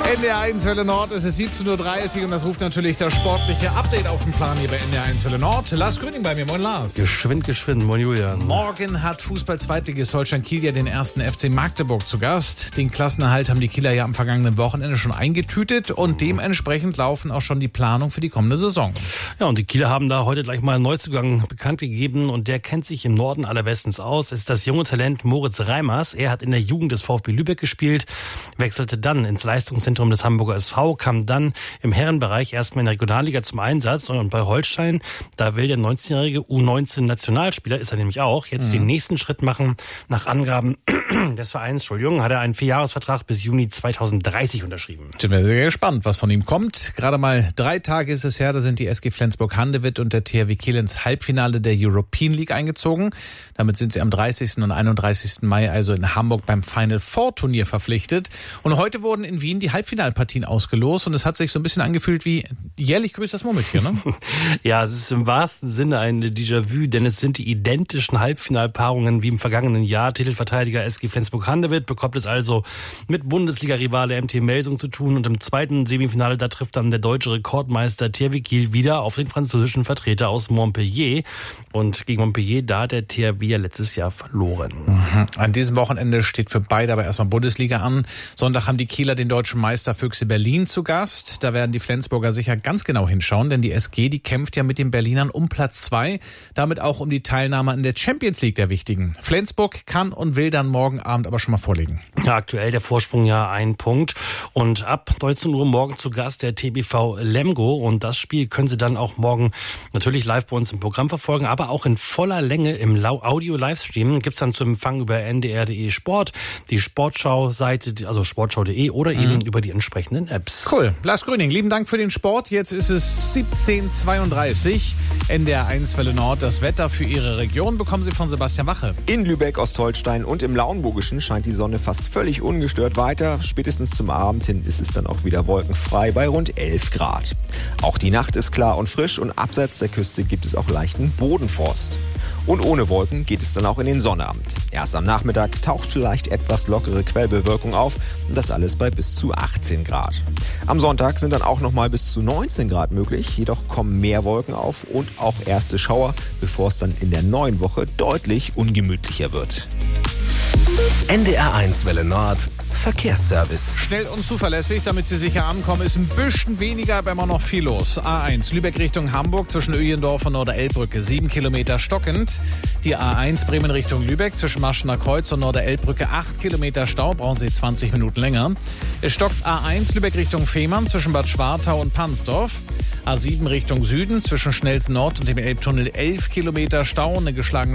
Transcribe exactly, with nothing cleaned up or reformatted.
N D R eins Welle Nord, es ist siebzehn Uhr dreißig und das ruft natürlich das sportliche Update auf den Plan hier bei N D R eins Welle Nord. Lars Grüning bei mir, moin Lars. Geschwind, geschwind, moin Julian. Morgen hat Fußball-Zweitligist Holstein Kiel ja den ersten F C Magdeburg zu Gast. Den Klassenerhalt haben die Kieler ja am vergangenen Wochenende schon eingetütet und dementsprechend laufen auch schon die Planungen für die kommende Saison. Ja, und die Kieler haben da heute gleich mal einen Neuzugang bekannt gegeben und der kennt sich im Norden allerbestens aus. Es ist das junge Talent Moritz Reimers. Er hat in der Jugend des VfB Lübeck gespielt, wechselte dann ins Leistungszentrum des Hamburger S V, kam dann im Herrenbereich erstmal in der Regionalliga zum Einsatz und bei Holstein, da will der neunzehnjährige U neunzehn Nationalspieler, ist er nämlich auch, jetzt mhm. den nächsten Schritt machen. Nach Angaben des Vereins, Entschuldigung, hat er einen Vierjahresvertrag bis Juni zweitausenddreißig unterschrieben. Sind wir sehr gespannt, was von ihm kommt. Gerade mal drei Tage ist es her, da sind die S G Flensburg-Handewitt und der T H W Kiel ins Halbfinale der European League eingezogen. Damit sind sie am dreißigsten und einunddreißigsten Mai also in Hamburg beim Final Four Turnier verpflichtet. Und heute wurden in Wien die Halbfinalpartien ausgelost und es hat sich so ein bisschen angefühlt wie jährlich grüßt das Murmeltier, ne? Ja, es ist im wahrsten Sinne ein Déjà-vu, denn es sind die identischen Halbfinalpaarungen wie im vergangenen Jahr. Titelverteidiger S G Flensburg-Handewitt bekommt es also mit Bundesliga-Rivale M T Melsung zu tun und im zweiten Semifinale, da trifft dann der deutsche Rekordmeister T H W Kiel wieder auf den französischen Vertreter aus Montpellier. Und gegen Montpellier, da hat der T H W ja letztes Jahr verloren. Mhm. An diesem Wochenende steht für beide aber erstmal Bundesliga an. Sonntag haben die Kieler den deutschen Meister Füchse Berlin zu Gast. Da werden die Flensburger sicher ganz genau hinschauen, denn die S G, die kämpft ja mit den Berlinern um Platz zwei, damit auch um die Teilnahme an der Champions League der Wichtigen. Flensburg kann und will dann morgen Abend aber schon mal vorlegen. Ja, aktuell der Vorsprung ja ein Punkt und ab neunzehn Uhr morgen zu Gast der T B V Lemgo und das Spiel können Sie dann auch morgen natürlich live bei uns im Programm verfolgen, aber auch in voller Länge im Audio-Livestream gibt's dann zu empfangen über N D R punkt de Sport, die Sportschau-Seite, also sportschau punkt de oder eben mhm. über die entsprechenden Apps. Cool. Lars Grüning, lieben Dank für den Sport. Jetzt ist es siebzehn Uhr zweiunddreißig. N D R eins Welle Nord. Das Wetter für Ihre Region bekommen Sie von Sebastian Wache. In Lübeck, Ostholstein und im Lauenburgischen scheint die Sonne fast völlig ungestört weiter. Spätestens zum Abend hin ist es dann auch wieder wolkenfrei bei rund elf Grad. Auch die Nacht ist klar und frisch und abseits der Küste gibt es auch leichten Bodenfrost. Und ohne Wolken geht es dann auch in den Sonnabend. Erst am Nachmittag taucht vielleicht etwas lockere Quellbewölkung auf und das alles bei bis zu achtzehn Grad. Am Sonntag sind dann auch noch mal bis zu neunzehn Grad möglich, jedoch kommen mehr Wolken auf und auch erste Schauer, bevor es dann in der neuen Woche deutlich ungemütlicher wird. N D R eins Welle Nord Verkehrsservice. Schnell und zuverlässig, damit Sie sicher ankommen, ist ein bisschen weniger, aber immer noch viel los. A eins, Lübeck Richtung Hamburg zwischen Öjendorf und Norderelbbrücke, sieben Kilometer stockend. Die A eins Bremen Richtung Lübeck zwischen Maschener Kreuz und Norderelbbrücke, acht Kilometer Stau, brauchen Sie zwanzig Minuten länger. Es stockt A eins Lübeck Richtung Fehmarn zwischen Bad Schwartau und Pansdorf. A sieben Richtung Süden zwischen Schnelsen Nord und dem Elbtunnel, elf Kilometer Stau, eine geschlagene